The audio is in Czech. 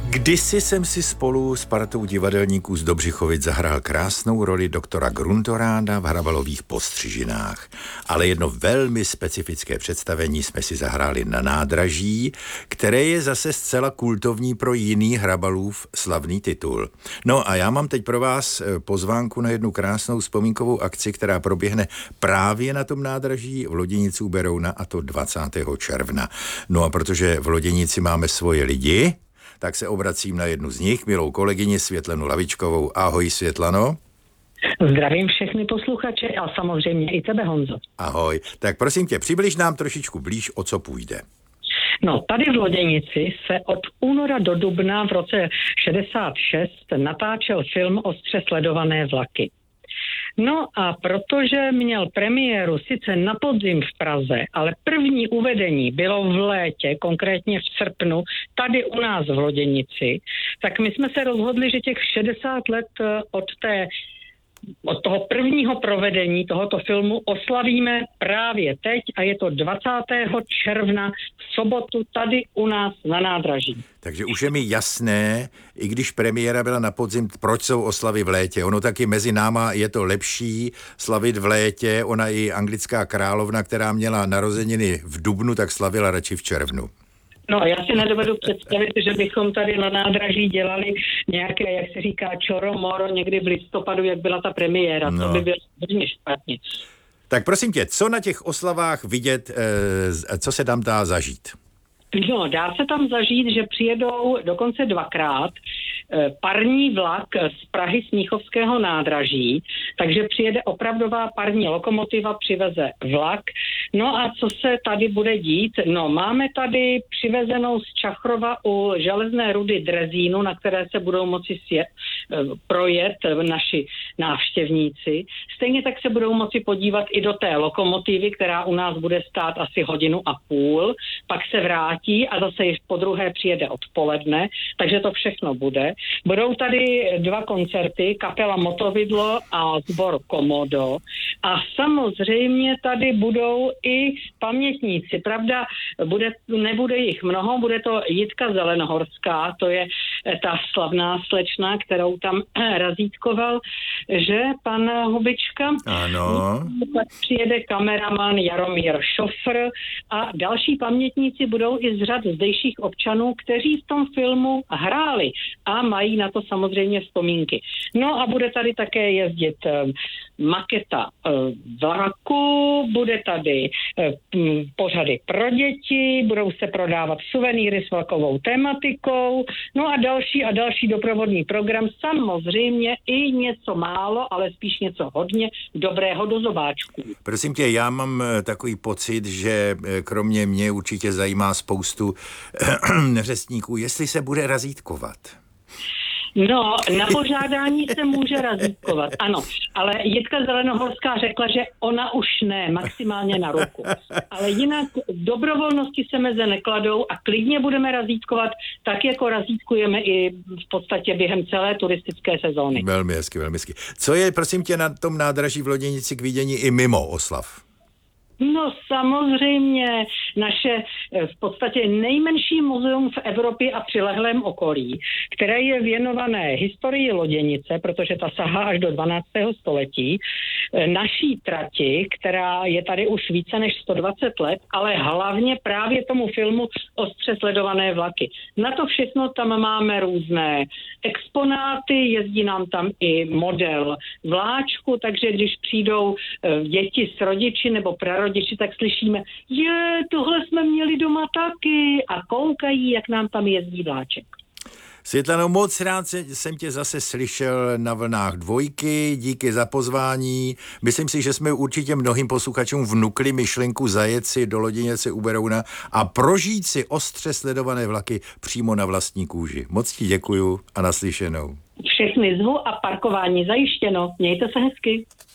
Kdysi jsem si spolu s partou divadelníků z Dobřichovic zahrál krásnou roli doktora Gruntoráda v Hrabalových Postřižinách. Ale jedno velmi specifické představení jsme si zahráli na nádraží, které je zase zcela kultovní pro jiný Hrabalův slavný titul. No a já mám teď pro vás pozvánku na jednu krásnou vzpomínkovou akci, která proběhne právě na tom nádraží v Loděnici u Berouna, a to 20. června. No a protože v Loděnici máme svoje lidi, tak se obracím na jednu z nich, milou kolegyni Světlanu Lavičkovou. Ahoj, Světlano. Zdravím všechny posluchače a samozřejmě i tebe, Honzo. Ahoj. Tak prosím tě, přibliž nám trošičku blíž, o co půjde. No, tady v Loděnici se od února do dubna v roce 66 natáčel film Ostře sledované vlaky. No a protože měl premiéru sice na podzim v Praze, ale první uvedení bylo v létě, konkrétně v srpnu, tady u nás v Loděnici, tak my jsme se rozhodli, že těch 60 let od toho prvního provedení tohoto filmu oslavíme právě teď a je to 20. června v sobotu tady u nás na nádraží. Takže už je mi jasné, i když premiéra byla na podzim, proč jsou oslavy v létě. Ono taky mezi náma je to lepší slavit v létě. Ona i anglická královna, která měla narozeniny v dubnu, tak slavila radši v červnu. No, já si nedovedu představit, že bychom tady na nádraží dělali nějaké, jak se říká, čoro-moro někdy v listopadu, jak byla ta premiéra. No. To by bylo hodně špatně. Tak prosím tě, co na těch oslavách vidět, co se tam dá zažít? No, dá se tam zažít, že přijedou dokonce dvakrát parní vlak z Prahy Smíchovského nádraží, takže přijede opravdová parní lokomotiva, přiveze vlak. No a co se tady bude dít? No, máme tady přivezenou z Čachrova u železné rudy drezínu, na které se budou moci projet naši návštěvníci. Stejně tak se budou moci podívat i do té lokomotivy, která u nás bude stát asi 1,5 hodiny, pak se vrátí a zase již podruhé přijede odpoledne, takže to všechno bude. Budou tady 2 koncerty, kapela Motovidlo a sbor Komodo a samozřejmě tady budou i pamětníci. Pravda, nebude jich mnoho, bude to Jitka Zelenohorská, to je ta slavná slečna, kterou tam razítkoval, že pan Hubička. Ano. Pak přijede kameraman Jaromír Šofr a další pamětníci budou i z řad zdejších občanů, kteří v tom filmu hráli a mají na to samozřejmě vzpomínky. No a bude tady také jezdit maketa vlaku, bude tady pořady pro děti, budou se prodávat suvenýry s vlakovou tematikou, no a další doprovodný program, samozřejmě i něco málo, ale spíš něco hodně dobrého do zobáčků. Prosím tě, já mám takový pocit, že kromě mě určitě zajímá spoustu neřestníků, jestli se bude razítkovat. No, na požádání se může razítkovat, ano. Ale Jitka Zelenohorská řekla, že ona už ne, maximálně na ruku. Ale jinak dobrovolnosti se meze nekladou a klidně budeme razítkovat tak, jako razítkujeme i v podstatě během celé turistické sezóny. Velmi hezky, velmi hezky. Co je, prosím tě, na tom nádraží v Loděnici k vidění i mimo oslav? No samozřejmě naše v podstatě nejmenší muzeum v Evropě a přilehlém okolí, které je věnované historii Loděnice, protože ta sahá až do 12. století, naší trati, která je tady už více než 120 let, ale hlavně právě tomu filmu Ostře sledované vlaky. Na to všechno tam máme různé exponáty, jezdí nám tam i model vláčku, takže když přijdou děti s rodiči nebo prarodiči, tak slyšíme, tohle jsme měli doma taky a koukají, jak nám tam jezdí vláček. Světlano, moc rád jsem tě zase slyšel na vlnách Dvojky, díky za pozvání. Myslím si, že jsme určitě mnohým posluchačům vnukli myšlenku zajet si do Loděnice u Berouna a prožít si ostře sledované vlaky přímo na vlastní kůži. Moc ti děkuju a naslyšenou. Všechny zvu a parkování zajištěno. Mějte se hezky.